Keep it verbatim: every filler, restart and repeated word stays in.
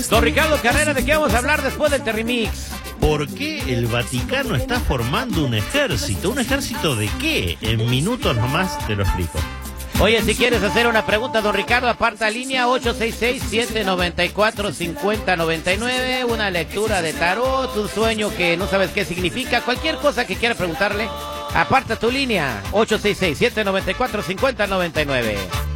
Don Ricardo Carrera, ¿de qué vamos a hablar después del Terrimix? ¿Por qué el Vaticano está formando un ejército? ¿Un ejército de qué? En minutos nomás te lo explico. Oye, si quieres hacer una pregunta, don Ricardo, aparta línea ocho seis seis, siete nueve cuatro, cinco cero nueve nueve, una lectura de tarot, un sueño que no sabes qué significa, cualquier cosa que quieras preguntarle, aparta tu línea ocho seis seis, siete nueve cuatro, cinco cero nueve nueve.